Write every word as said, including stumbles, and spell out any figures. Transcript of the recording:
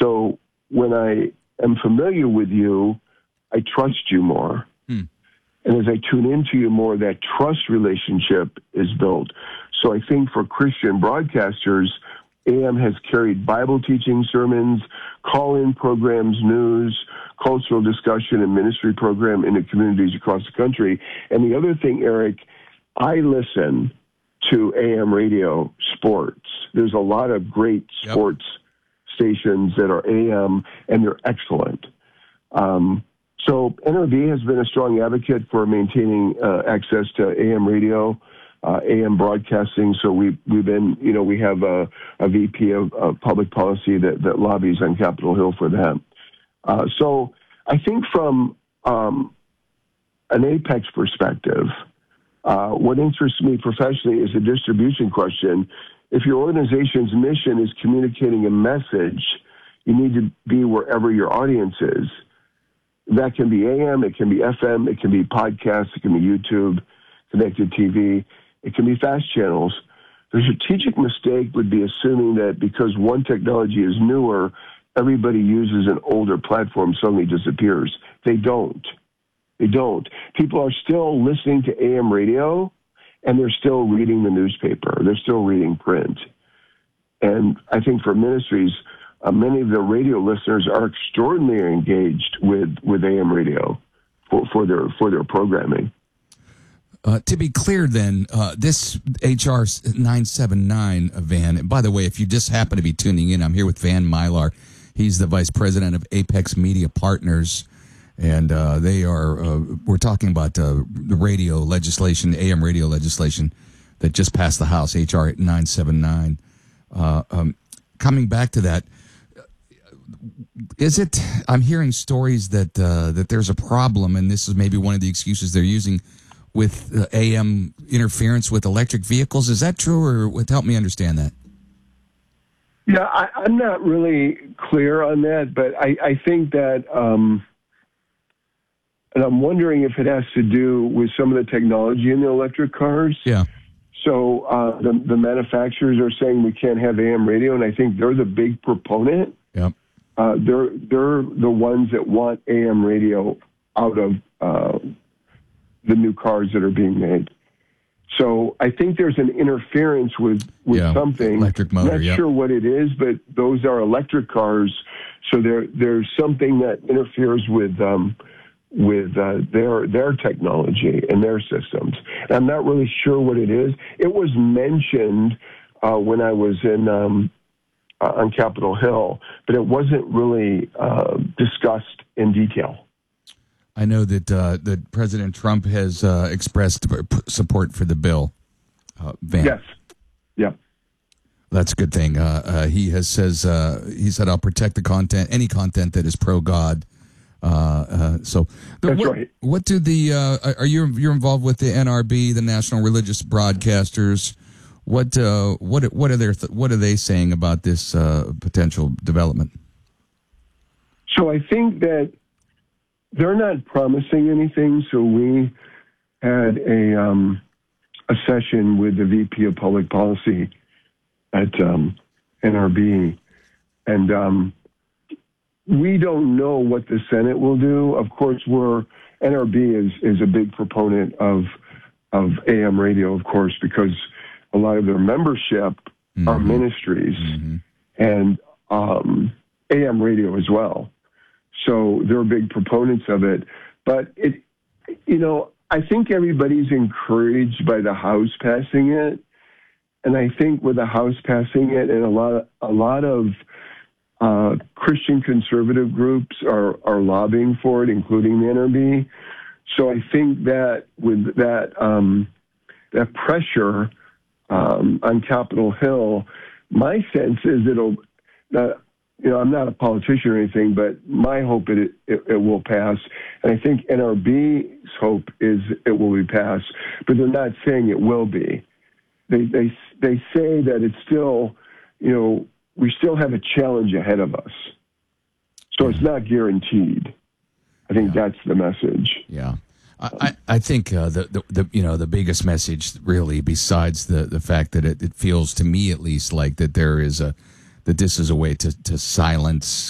So when I am familiar with you, I trust you more. Hmm. And as I tune into you more, that trust relationship is built. So I think for Christian broadcasters, A M has carried Bible teaching sermons, call-in programs, news, cultural discussion, and ministry program into communities across the country. And the other thing, Eric, I listen to A M radio sports. There's a lot of great sports yep. stations that are A M, and they're excellent. Um, so N R B has been a strong advocate for maintaining uh, access to A M radio, uh, A M broadcasting. So we, we've been, you know, we have a, a V P of, of public policy that, that lobbies on Capitol Hill for that. Uh, so I think from um, an Apex perspective, uh, what interests me professionally is a distribution question. If your organization's mission is communicating a message, you need to be wherever your audience is. That can be A M, it can be F M, it can be podcasts, it can be YouTube, connected T V, it can be fast channels. The strategic mistake would be assuming that because one technology is newer, everybody uses an older platform suddenly disappears. They don't. They don't. People are still listening to A M radio, and they're still reading the newspaper. They're still reading print. And I think for ministries, Uh, many of the radio listeners are extraordinarily engaged with, with A M radio for, for their for their programming. Uh, to be clear, then, uh, this H R nine seventy-nine, uh, Van, and by the way, if you just happen to be tuning in, I'm here with Van Mylar. He's the vice president of Apex Media Partners, and uh, they are, uh, we're talking about uh, the radio legislation, A M radio legislation that just passed the House, H R nine seventy-nine. Uh, um, coming back to that, is it, I'm hearing stories that uh, that there's a problem, and this is maybe one of the excuses they're using, with uh, A M interference with electric vehicles. Is that true, or what, help me understand that? Yeah, I, I'm not really clear on that, but I, I think that, um, and I'm wondering if it has to do with some of the technology in the electric cars. Yeah. So uh, the, the manufacturers are saying we can't have A M radio, and I think they're the big proponent. Yep. Uh, they're they're the ones that want A M radio out of uh, the new cars that are being made. So I think there's an interference with, with yeah, something. Electric motor, Not yep. sure what it is, but those are electric cars. So there there's something that interferes with um, with uh, their their technology and their systems. And I'm not really sure what it is. It was mentioned uh, when I was in. Um, Uh, on Capitol Hill, but it wasn't really uh, discussed in detail. I know that uh, that President Trump has uh, expressed support for the bill. Uh, Van. Yes. Yeah. That's a good thing. Uh, uh, he has says uh, he said, "I'll protect the content, any content that is pro God." Uh, uh, so that's what, right. What do the uh, are you you're involved with the N R B, the National Religious Broadcasters? What uh, what what are their th- what are they saying about this uh, potential development? So I think that they're not promising anything. So we had a um, a session with the V P of Public Policy at um, N R B, and um, we don't know what the Senate will do. Of course, we're N R B is is a big proponent of of A M radio, of course, because a lot of their membership mm-hmm. are ministries mm-hmm. and um, A M radio as well. So they're big proponents of it. But, it, you know, I think everybody's encouraged by the House passing it. And I think with the House passing it, and a lot of, a lot of uh, Christian conservative groups are, are lobbying for it, including the N R B. So I think that with that um, that pressure Um, on Capitol Hill, my sense is it'll, uh, you know, I'm not a politician or anything, but my hope it, it, it will pass. And I think N R B's hope is it will be passed, but they're not saying it will be. They, they, they say that it's still, you know, we still have a challenge ahead of us. So it's not guaranteed. I think yeah. that's the message. Yeah. I, I think uh, the, the the you know the biggest message really, besides the, the fact that it, it feels to me at least like that there is a that this is a way to, to silence